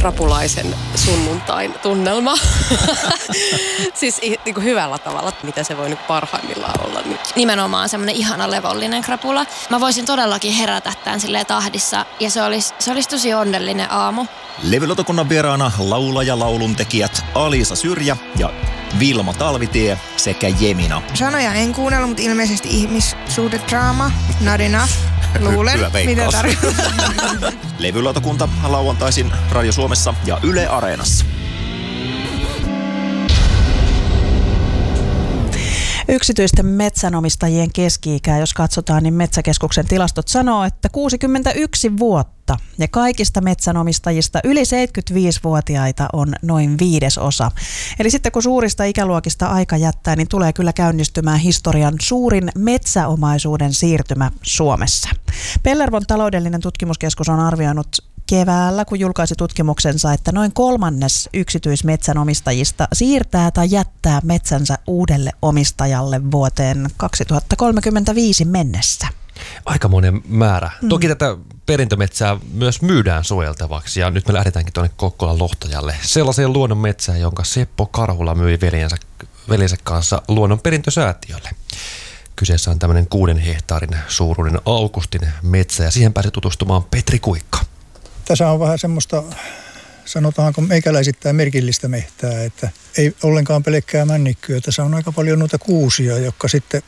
krapulaisen sunnuntain tunnelma. Siis niin kuin hyvällä tavalla, mitä se voi nyt parhaimmillaan olla. Nimenomaan semmoinen ihana levollinen krapula. Mä voisin todellakin herätä tämän silleen tahdissa ja se olisi tosi onnellinen aamu. Levylautakunnan vieraana laulaja lauluntekijät Alisa Syrjä ja Vilma Talvitie sekä Jemina. Sanoja en kuunnellut, mutta ilmeisesti ihmissuhdedraama. Not enough. Luulen, mitä tarkoittaa. Levylautakunta lauantaisin Radio Suomessa ja Yle Areenassa. Yksityisten metsänomistajien keski-ikää, jos katsotaan, niin Metsäkeskuksen tilastot sanoo, että 61 vuotta. Ja kaikista metsänomistajista yli 75-vuotiaita on noin 1/5. Eli sitten kun suurista ikäluokista aika jättää, niin tulee kyllä käynnistymään historian suurin metsäomaisuuden siirtymä Suomessa. Pellervon taloudellinen tutkimuskeskus on arvioinut keväällä, kun julkaisi tutkimuksensa, että noin 1/3 yksityismetsänomistajista siirtää tai jättää metsänsä uudelle omistajalle vuoteen 2035 mennessä. Aikamoinen määrä. Toki tätä perintömetsää myös myydään suojeltavaksi ja nyt me lähdetäänkin tuonne Kokkolan Lohtajalle. Sellaiseen luonnonmetsään, jonka Seppo Karhula myi veljensä kanssa luonnonperintösäätiölle. Kyseessä on tämmöinen 6 hehtaarin suuruinen Augustin metsä ja siihen pääsi tutustumaan Petri Kuikka. Tässä on vähän semmoista, sanotaanko meikäläisittäin merkillistä mehtää, että ei ollenkaan pelkkää männikkyä. Tässä on aika paljon noita kuusia, jotka sitten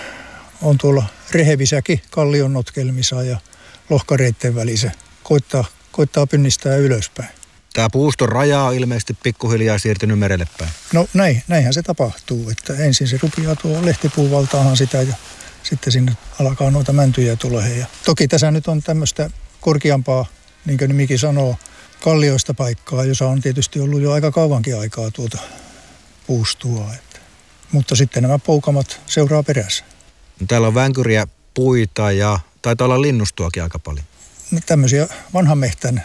on tuolla rehevissäkin kallion notkelmissa ja lohkareitten välissä. Koittaa pynnistää ylöspäin. Tämä puuston raja on ilmeisesti pikkuhiljaa siirtynyt merelle päin. No näinhän se tapahtuu, että ensin se rupeaa tuo lehtipuuvaltaahan sitä ja sitten sinne alkaa noita mäntyjä tulee. Ja toki tässä nyt on tämmöistä korkeampaa, niin kuin nimikin sanoo, kallioista paikkaa, jossa on tietysti ollut jo aika kauankin aikaa tuota puustua. Mutta sitten nämä poukamat seuraa perässä. Täällä on vänkyriä, puita ja taitaa olla linnustoakin aika paljon. No, tämmöisiä vanhan mehtän,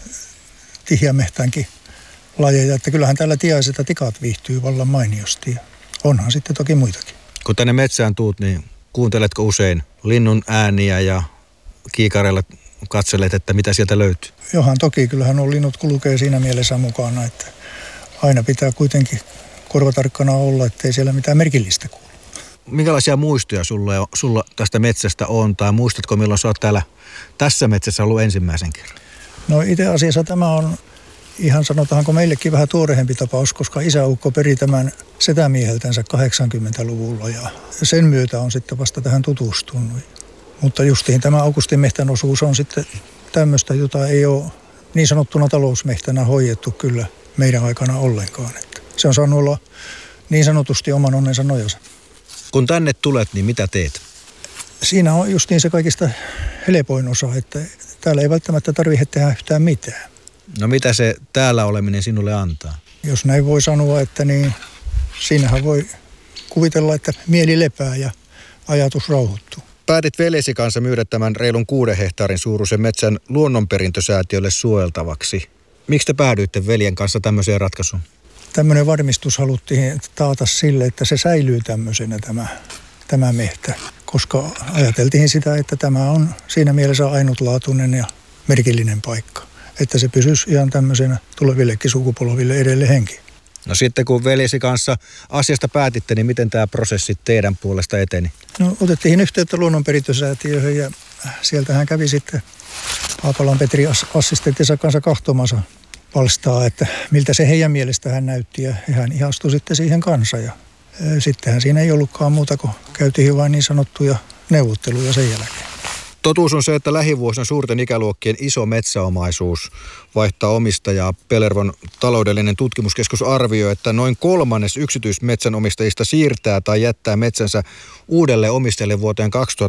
tihjämehtänkin lajeja, että kyllähän täällä tiaiset ja tikat viihtyy vallan mainiosti. Ja onhan sitten toki muitakin. Kun tänne metsään tuut, niin kuunteletko usein linnun ääniä ja kiikareilla katselet, että mitä sieltä löytyy? Johan toki, kyllähän on linnut kulkee siinä mielessä mukana, että aina pitää kuitenkin korvatarkkana olla, ettei siellä mitään merkillistä kuulu. Minkälaisia muistoja sulla tästä metsästä on, tai muistatko milloin sä oot täällä tässä metsässä ollut ensimmäisen kerran? No itse asiassa tämä on ihan sanotaanko meillekin vähän tuorehempi tapaus, koska isäukko peri tämän setämieheltänsä 80-luvulla ja sen myötä on sitten vasta tähän tutustunut. Mutta justiin tämä Augustin mehtän osuus on sitten tämmöistä, jota ei ole niin sanottuna talousmehtänä hoidettu kyllä meidän aikana ollenkaan. Että se on saanut olla niin sanotusti oman onnensa nojassa. Kun tänne tulet, niin mitä teet? Siinä on justiin se kaikista helpoin osa, että täällä ei välttämättä tarvitse tehdä yhtään mitään. No mitä se täällä oleminen sinulle antaa? Jos näin voi sanoa, että niin siinähän voi kuvitella, että mieli lepää ja ajatus rauhoittuu. Päätit veljesi kanssa myydä tämän reilun 6 hehtaarin suuruisen metsän luonnonperintösäätiölle suojeltavaksi. Miksi te päädyitte veljen kanssa tämmöiseen ratkaisuun? Tämmöinen varmistus haluttiin taata sille, että se säilyy tämmöisenä tämä mehtä, koska ajateltiin sitä, että tämä on siinä mielessä ainutlaatuinen ja merkillinen paikka, että se pysyisi ihan tämmöisenä tulevillekin sukupolville edelleen henki. No sitten kun veljesi kanssa asiasta päätitte, niin miten tämä prosessi teidän puolesta eteni? No otettiin yhteyttä luonnonperintösäätiöön ja sieltähän kävi sitten Haapalan Petri assistenttinsa kanssa kahtomassa palstaa, että miltä se heidän mielestään näytti ja hän ihastui sitten siihen kanssa. Ja sittenhän siinä ei ollutkaan muuta kuin käytiin vain niin sanottuja neuvotteluja sen jälkeen. Totuus on se, että lähivuosina suurten ikäluokkien iso metsäomaisuus vaihtaa omistajaa. Pellervon taloudellinen tutkimuskeskus arvioi, että noin 1/3 yksityismetsänomistajista siirtää tai jättää metsänsä uudelle omistajalle vuoteen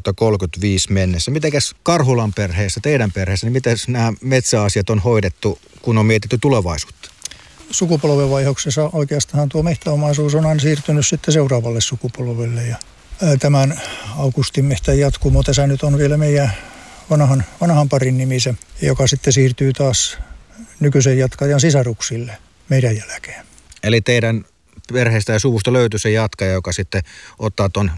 2035 mennessä. Mitenkäs Karhulan perheessä, teidän perheessä, niin miten nämä metsäasiat on hoidettu, kun on mietitty tulevaisuutta? Sukupolvenvaihdoksessa oikeastaan tuo metsäomaisuus on aina siirtynyt sitten seuraavalle sukupolvelle ja tämän Augustin mehtän jatkumo tässä nyt on vielä meidän vanhan parin nimissä, joka sitten siirtyy taas nykyisen jatkajan sisaruksille meidän jälkeen. Eli teidän perheestä ja suvusta löytyy se jatkaja, joka sitten ottaa tuon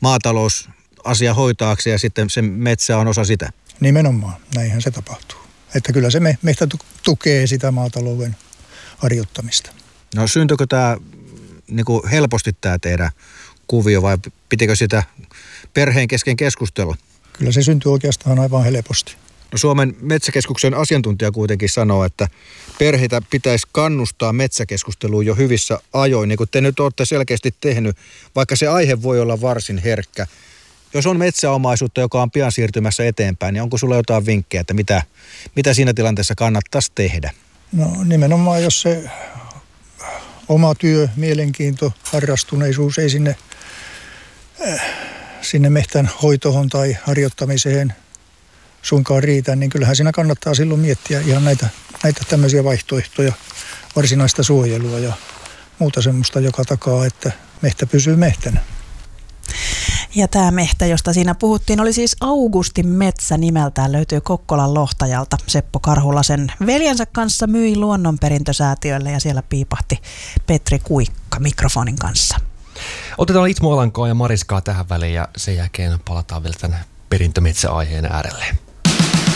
maatalousasia hoitaaksi ja sitten se metsä on osa sitä? Nimenomaan, näinhän se tapahtuu. Että kyllä se metsä tukee sitä maatalouden harjoittamista. No syntyykö tämä niinku helposti tämä teidän kuvio vai pitikö sitä perheen kesken keskustella? Kyllä se syntyy oikeastaan aivan helposti. No Suomen metsäkeskuksen asiantuntija kuitenkin sanoo, että perheitä pitäisi kannustaa metsäkeskusteluun jo hyvissä ajoin, niin kuin te nyt olette selkeästi tehnyt, vaikka se aihe voi olla varsin herkkä. Jos on metsäomaisuutta, joka on pian siirtymässä eteenpäin, niin onko sulla jotain vinkkejä, että mitä siinä tilanteessa kannattaisi tehdä? No nimenomaan, jos se oma työ, mielenkiinto, harrastuneisuus ei sinne metsän hoitoon tai harjoittamiseen suinkaan riitä, niin kyllähän siinä kannattaa silloin miettiä ihan näitä tämmöisiä vaihtoehtoja, varsinaista suojelua ja muuta semmoista, joka takaa, että metsä pysyy mehtänä. Ja tämä mehtä, josta siinä puhuttiin, oli siis Augustin metsä nimeltään, löytyy Kokkolan Lohtajalta. Seppo Karhula sen veljensä kanssa myi Luonnonperintösäätiölle ja siellä piipahti Petri Kuikka mikrofonin kanssa. Otetaan Itmo Alankoa ja Mariskaa tähän väliin ja sen jälkeen palataan vielä tämän perintömetsäaiheen äärelle.